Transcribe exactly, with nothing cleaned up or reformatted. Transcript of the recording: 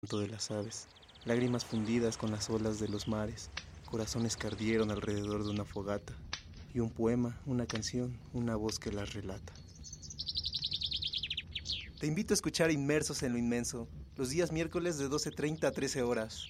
canto de las aves, lágrimas fundidas con las olas de los mares, corazones que ardieron alrededor de una fogata, y un poema, una canción, una voz que las relata. Te invito a escuchar Inmersos en lo Inmenso, los días miércoles de doce treinta a trece horas,